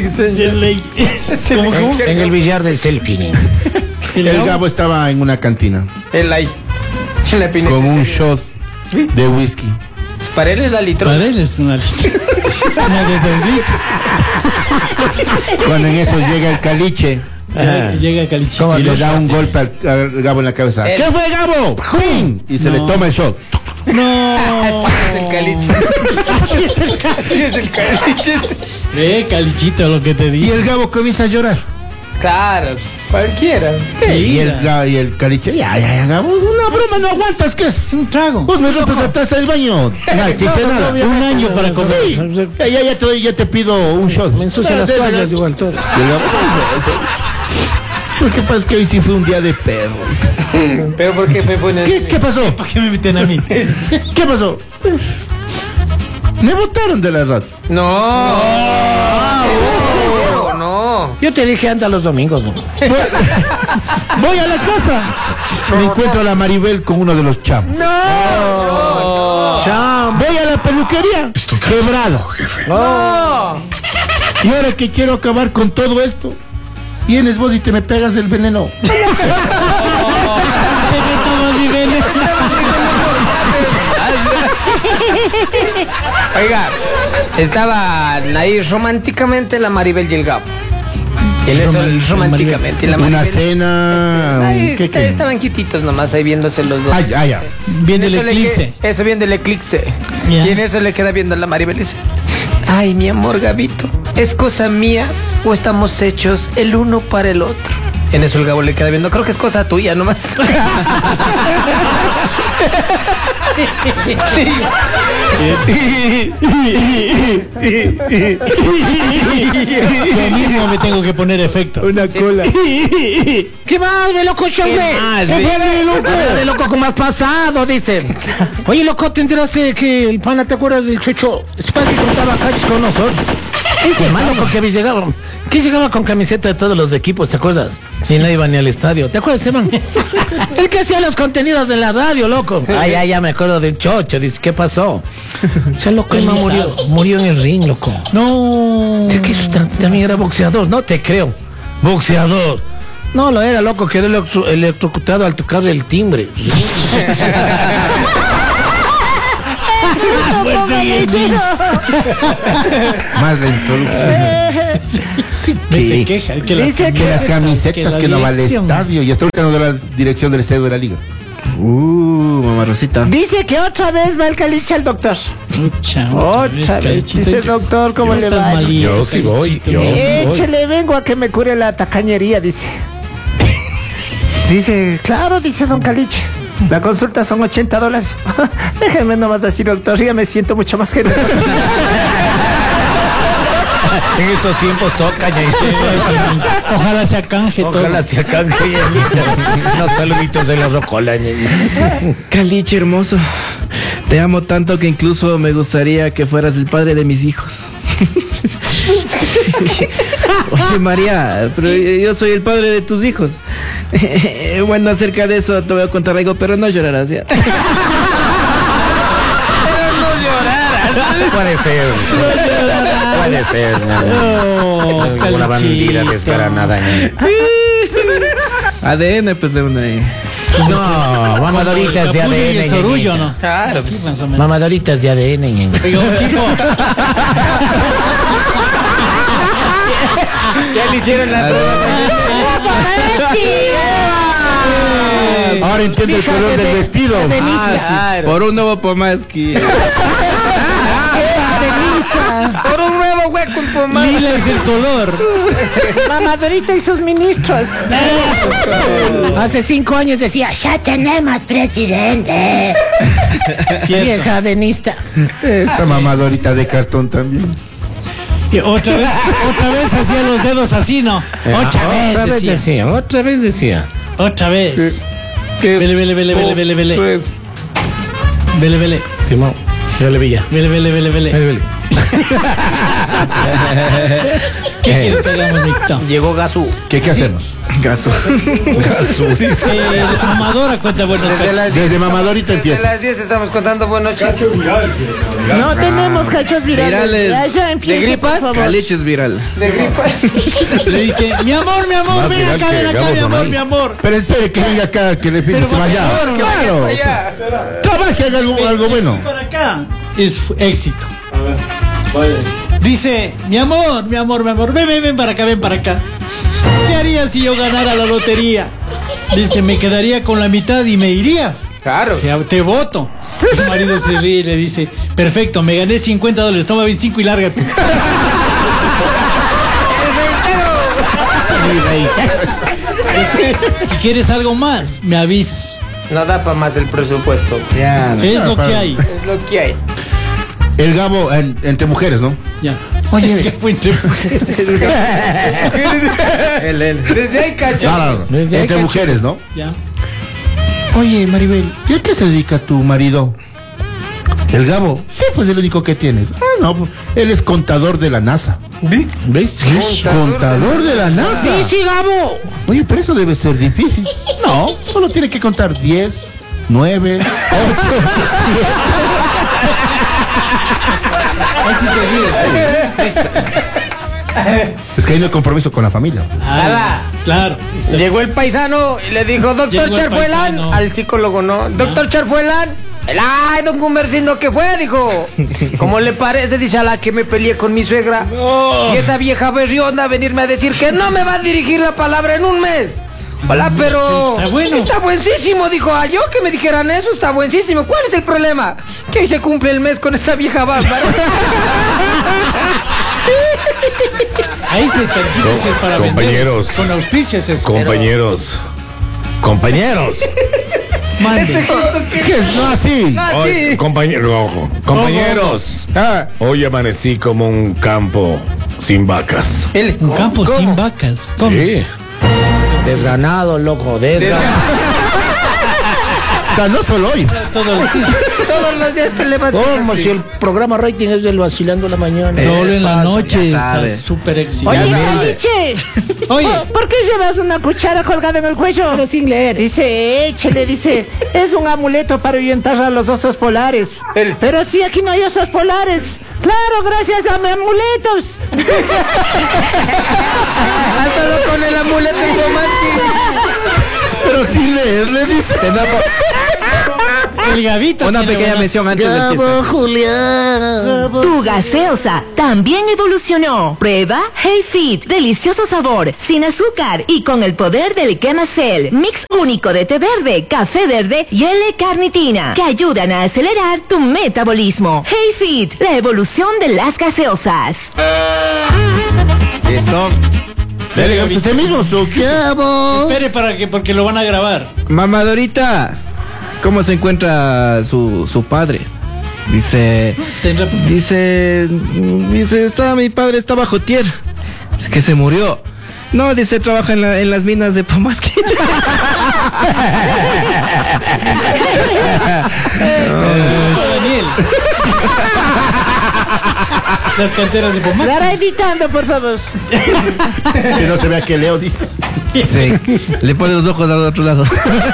¿Cómo? En el billar del selfie. El Gabo estaba en una cantina. Él ahí. Con un shot de whisky. Para él es la litrona. Para él es una litro. Una de 2 litros. Cuando en eso llega el Caliche. Llega Calichito y le da un golpe al Gabo en la cabeza. ¿Qué fue, Gabo? ¡Pum! Y se le toma el shot. No. Así es el Caliche. Así es el Caliche. Calichito, lo que te Y digo. el Gabo comienza a llorar. Claro, cualquiera. Y el Caliche, ya, Gabo, una broma, no aguantas, ¿qué es? Un trago. Vos me rompes la taza del baño. No, te hice nada. Un año para comer. Sí. Ya te pido un shot. Me ensucian las toallas igual todo. Y el Gabo, lo que pasa es que hoy sí fue un día de perros. Pero ¿por qué me pones? ¿Qué pasó? ¿Por qué me meten a mí? ¿Qué pasó? Me botaron de la radio. No. Yo te dije anda los domingos, ¿no? Voy a la casa. Me encuentro a la Maribel con uno de los chamos. No. Voy a la peluquería. Quebrado. No. Y ahora que quiero acabar con todo esto, vienes vos y te me pegas el veneno. Oiga, estaban ahí románticamente la Maribel y el Gabo. En eso, románticamente. La Una Maribel, cena. ahí ¿Qué? estaban quietitos nomás, ahí viéndose los dos. Ya. Viendo el eclipse. Eso, viendo el eclipse. Ya. Y en eso le queda viendo a la Maribel y dice: ay, mi amor Gabito, ¿es cosa mía o estamos hechos el uno para el otro? En eso el Gabo le queda viendo: creo que es cosa tuya nomás. Yo mismo me tengo que poner efectos. Una cola. ¿Qué más, ve loco, show, ve? ¿Qué loco? De loco, como has pasado, dicen. Oye, loco, ¿te enteraste que el pana, te acuerdas del Chucho? Es para que contaba calles con nosotros. Ese malo porque llegaba con camiseta de todos los equipos, ¿te acuerdas? Y no iba ni al estadio. ¿Te acuerdas, ese man? El que hacía los contenidos en la radio, loco. Ya me acuerdo del Chocho. Dice, ¿qué pasó? Ya loco, el man murió en el ring, loco. No. ¿Qué también era boxeador? No te creo. Boxeador. No, lo era, loco, quedó electrocutado al tocar el timbre. Más la introducción. Se queja. Dice que las camisetas que no va al estadio. Y hasta ahorita no da la dirección del estadio de la liga. Mamá Rosita. Dice que otra vez va el Caliche al doctor. Otra vez. Dice, doctor, ¿cómo le va? Yo sí voy. Échale, vengo a que me cure la tacañería, dice. Dice, claro, dice don Caliche. La consulta son $80. Déjenme nomás decir, doctor, ya me siento mucho más generoso. En estos tiempos toca, ya. Ojalá se acanje todo. Ojalá se acanje, unos saluditos de la rocola, Caliche hermoso, te amo tanto que incluso me gustaría que fueras el padre de mis hijos. Oye, María, pero yo soy el padre de tus hijos. Bueno, acerca de eso te voy a contar algo, pero no llorarás, ¿ya? Pero no llorarás. Puede ser. Puede ser, no. Una bandida desgranada. ADN, pues de una ahí. No, mamadoritas de ADN. ¿Es orgullo, no? Claro. Mamadoritas de ADN. Oiga, un tipo. Ya le hicieron la prueba. Ahora entiendo el color del vestido. Sí. Por un nuevo Pomaski. Por un nuevo hueco en pomada. Lila es el color. Mamadorita y sus ministros. Hace 5 años decía, ya tenemos presidente. Vieja denista. Esta mamadorita de cartón también. Y otra vez hacía los dedos así, ¿no? Otra vez decía. Otra vez. Vele. Simón. Vele. Vele. ¿Qué quieres que hagamos, Micto? Llegó Gasú. ¿Qué hacemos? Gaso. Amadora cuenta buenos cachos. Desde mamadorita empieza. Desde las 10 estamos contando buenos cachos. No tenemos cachos virales. Ya empieza, ¿de gripas? Caliches viral. ¿De gripas? Le dice, mi amor, ven acá, mi amor. Pero espere que venga acá, que le pide vaya. Claro. Trabaje, haga algo bueno. Para acá es éxito. A ver, vaya. Dice, mi amor, ven para acá. ¿Qué haría si yo ganara la lotería? Dice, me quedaría con la mitad y me iría. Claro. Te voto. El marido se ríe y le dice, perfecto, me gané $50, toma 25 y lárgate. Si quieres algo más, me avisas. No da para más el presupuesto. Ya, es lo que hay. Es lo que hay. El Gabo entre mujeres, ¿no? Ya. Oye, ¿qué fue entre mujeres? Desde ahí cacho. Claro, entre mujeres, ¿no? Ya. Oye, Maribel, ¿y a qué se dedica tu marido? El Gabo. Sí, pues el único que tienes. Ah, no, él es contador de la NASA. ¿Ves? Contador de la NASA. Sí, Gabo. Oye, pero eso debe ser difícil. No, solo tiene que contar 10, 9, 8, 7. Es que ahí no hay compromiso con la familia. Claro. Llegó el paisano y le dijo, doctor Charfuelán, al psicólogo, ¿no? Doctor Charfuelán. Ay, don Gumercindo, ¿qué fue? Dijo, ¿cómo le parece? Dice, a la que me peleé con mi suegra. Y esa vieja berrionda a venirme a decir que no me va a dirigir la palabra en un mes. Hola, pero está bueno. Está buenísimo, dijo. Yo que me dijeran eso, está buenísimo. ¿Cuál es el problema? Que hoy se cumple el mes con esa vieja bárbara. Ahí se está para compañeros, con auspicios eso. Compañeros. Mande. ¿Qué? No así. Hoy, compañeros, hoy amanecí como un campo sin vacas. Un campo sin vacas. ¿Cómo? Sí. Desganado, loco, desganado. O sea, no solo hoy. Todos los días te levantas. Como si el programa rating es del Vacilando la Mañana. Solo en la noche está súper excitante. Oye, Caliche. Oye. ¿Por qué llevas una cuchara colgada en el cuello? Pero sin leer. Dice, échale, dice, es un amuleto para ahuyentar a los osos polares. Pero sí, aquí no hay osos polares. Claro, gracias a mis amuletos. Ha estado con el amuleto informático. Pero sin leer, le dice. El Gabito. Una pequeña mención antes del chiste. Julián. Tu gaseosa también evolucionó. Prueba Hey Fit, delicioso sabor, sin azúcar y con el poder del Chemacell, mix único de té verde, café verde y L-carnitina, que ayudan a acelerar tu metabolismo. Hey Fit, la evolución de las gaseosas. Listo. Usted mismo, Soquiabo. Espere porque lo van a grabar. Mamadorita, ¿cómo se encuentra su padre? Dice, mi padre está bajo tierra. Es que se murió. No, dice, trabaja en las minas de Pomasqui. Daniel. Las canteras de Pomasqui. Estará editando, por favor. Que no se vea que Leo dice. Sí, le pone los ojos al otro lado.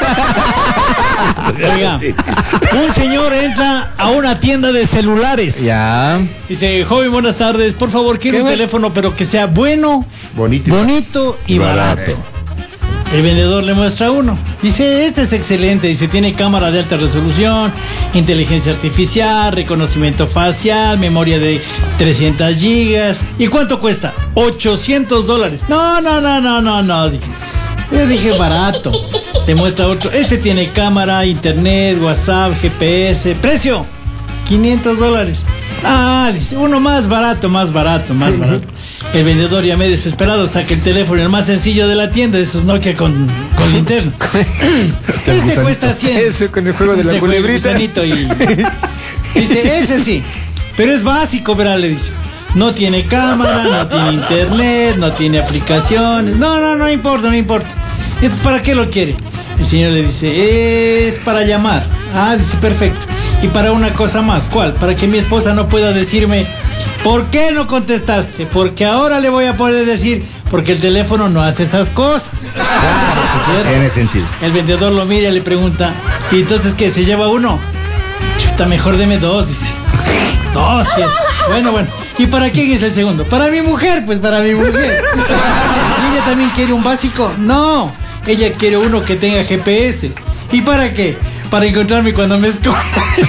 Oiga, un señor entra a una tienda de celulares. Ya. Dice, joven, buenas tardes. Por favor, quiero un teléfono, pero que sea bueno, bonito y barato. El vendedor le muestra uno. Dice, este es excelente. Dice, tiene cámara de alta resolución, inteligencia artificial, reconocimiento facial, memoria de 300 gigas. ¿Y cuánto cuesta? $800. No. Yo dije barato. Te muestra otro. Este tiene cámara, internet, WhatsApp, GPS. Precio, $500. Dice, uno más barato. El vendedor, ya medio desesperado, saca el teléfono, el más sencillo de la tienda, de esos Nokia con linterna. Este cuesta 100. Ese con el juego de la culebrita. Y dice, ese sí, pero es básico, verá, le dice. No tiene cámara, no tiene internet, no tiene aplicaciones. No importa. Entonces, ¿para qué lo quiere? El señor le dice, es para llamar. Dice, perfecto. Y para una cosa más, ¿cuál? Para que mi esposa no pueda decirme, ¿por qué no contestaste? Porque ahora le voy a poder decir, porque el teléfono no hace esas cosas. Claro, tiene sentido. El vendedor lo mira y le pregunta, ¿y entonces qué? ¿Se lleva uno? Chuta, mejor deme dos, dice. Dos, ¿qué? Bueno. ¿Y para quién es el segundo? Para mi mujer, pues para mi mujer. ¿Y ella también quiere un básico? No, ella quiere uno que tenga GPS. ¿Y para qué? Para encontrarme cuando me esconda.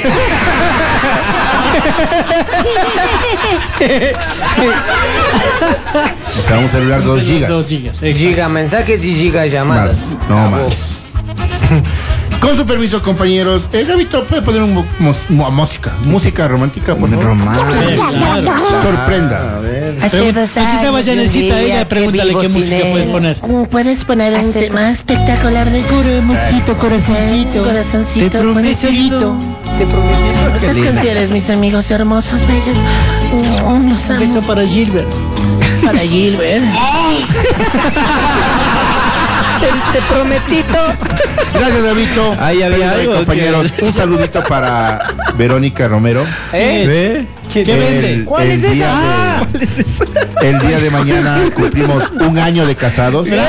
O sea, un celular 2 gigas. 2 gigas. Giga mensajes y giga llamadas. No más. Con su permiso, compañeros, Gabito, ¿puede poner música romántica, por favor? Claro. Sorprenda. A ver. Aquí estaba Janecita, ella, pregúntale qué música puedes poner. Puedes poner un tema espectacular de corazoncito. Te prometo. Esas canciones, mis amigos hermosos, bellos. Un beso para Gilbert. Para Gilbert. Te prometito. Gracias, Gabito. Ahí había algo, compañeros. Un saludito para Verónica Romero. ¿Qué vende? ¿Cuál es esa? El día de mañana cumplimos 1 año de casados. ¿Un año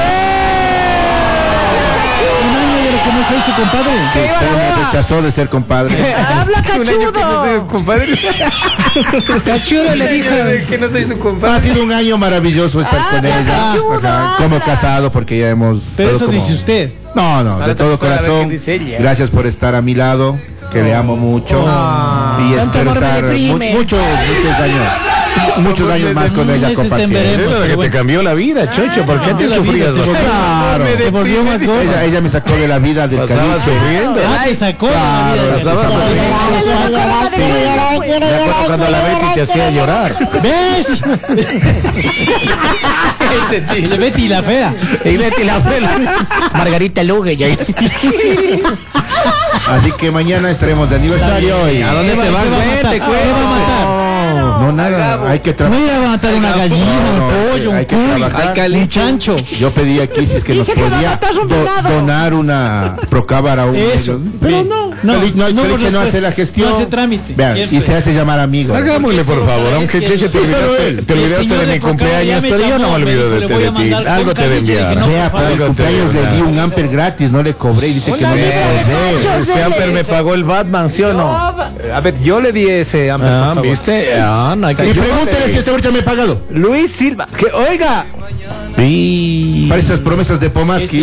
de lo que no soy su compadre? Que usted me rechazó de ser compadre. ¡Habla, cachudo! Cachudo le dijo que no soy su compadre. Ha sido un año maravilloso estar con ella. Como casado, porque ya hemos... Pero eso dice usted. No, de todo corazón. Gracias por estar a mi lado, que le amo mucho. Y espero estar muchos años más con ella compartiendo. Que te cambió la vida, Chocho. ¿Por qué te sufrías? Claro. Te volvió más gorda. Ella me sacó de la vida del Pasaba sufriendo. Te sacó de la vida. Me acuerdo cuando la Betty te hacía llorar. ¿Ves? Betty la fea. Y Betty la fea. Margarita Lugue. Así que mañana estaremos de aniversario. Y... ¿A dónde se va? ¿Qué va a matar? No, nada, hay que trabajar. No ir a matar una gallina, un pollo, un cuy, un chancho. Yo pedí aquí si es que nos podía donar una procámara. Eso. Pero no hace la gestión. No hace trámite. Vean, y se hace llamar amigo. Hagámosle, por favor, aunque Cheche te olvidaste de mi cumpleaños, pero yo no me olvido de ti. Algo te de enviar. Vea, para el cumpleaños le di un amper gratis, no le cobré y dice que no le cobré. Ese amper me pagó el Batman, ¿sí o no? A ver, yo le di ese amper. Ah, ¿viste? No hay que... Y pregúntale si este ahorita me ha pagado. Luis Silva, que oiga. Para esas promesas de Pomaski.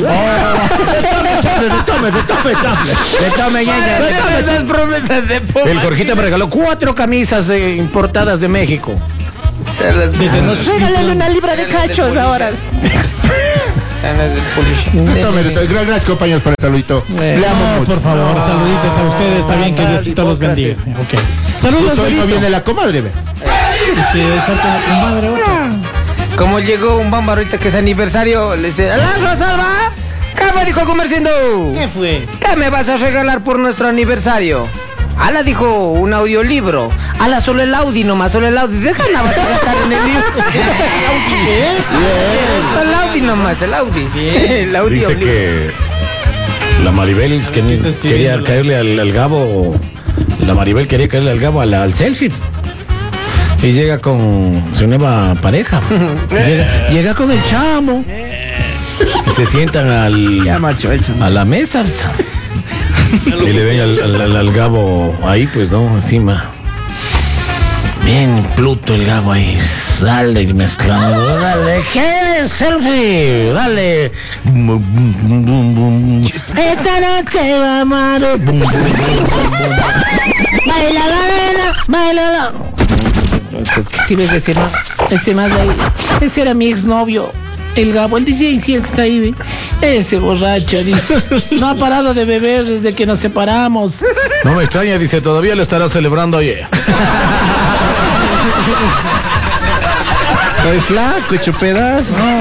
Retome, esas promesas de Pomaski. El Jorgito me regaló 4 camisas importadas de México. Regálale una libra de cachos ahora. Gracias, compañeros, por el saludito. Le amo mucho. Por favor, saluditos a ustedes. Está bien, que Diosito los bendiga. Okay. Saludos, hoy no viene la comadre, ve. Como llegó un bamba ahorita que es aniversario, le dice: ¡Alá, Rosalba! ¿Qué me dijo Comerciando? ¿Qué fue? ¿Qué me vas a regalar por nuestro aniversario? Ala dijo un audiolibro. Ala, solo el Audi nomás, solo el Audi. Deja la vas a gastar en el libro. El Audi nomás, el Audi. El Audi. Dice que la Maribel quería caerle al Gabo. La Maribel quería caerle al Gabo al selfie. Y llega con su nueva pareja. Llega con el chamo. Y se sientan a la mesa. Y le ven al Gabo ahí, pues, ¿no? Encima. Bien Pluto el Gabo ahí. Dale, mezclando. Dale, ¿qué es selfie? Dale. Esta noche vamos. Baila. Si ves ese más de ahí, ese era mi exnovio, el Gabo, el DJ sí, el que está ahí, ¿ve? Ese borracho, dice, no ha parado de beber desde que nos separamos. No me extraña, dice, todavía lo estará celebrando ayer. Estoy flaco, hecho pedazo.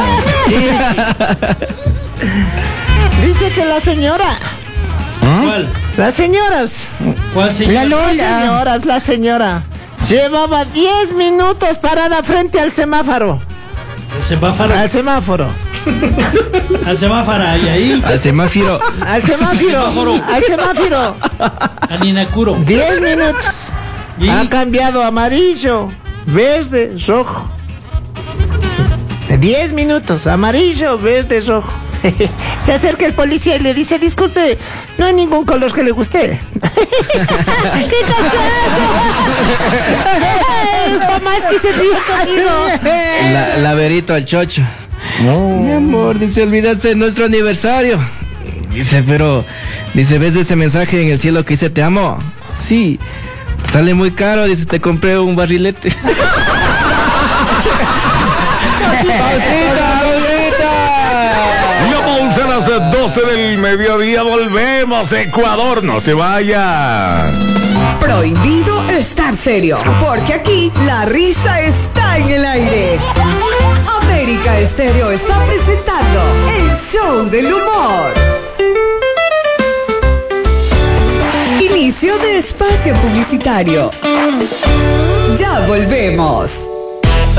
Dice que la señora. ¿Cuál? Las señoras. ¿Cuál señora? La señora. Llevaba 10 minutos parada frente al semáforo. ¿El semáforo? Al semáforo. Al semáforo, ¿y ahí? Al semáforo. Al semáforo. Al semáforo. A Ninakuro. 10 minutos. ¿Y? Ha cambiado amarillo, verde, rojo. 10 minutos, amarillo, verde, rojo. Se acerca el policía y le dice: disculpe, no hay ningún color que le guste. ¡Qué cachazo! Tomás que se ríe conmigo. Laberito al chocho. No. Mi amor, dice, olvidaste de nuestro aniversario. Dice, pero, dice, ¿ves de ese mensaje en el cielo que dice te amo? Sí, sale muy caro, dice, te compré un barrilete. A las 12 del mediodía volvemos, Ecuador, no se vaya. Prohibido estar serio, porque aquí la risa está en el aire. América Estéreo está presentando el show del humor. Inicio de espacio publicitario. Ya volvemos.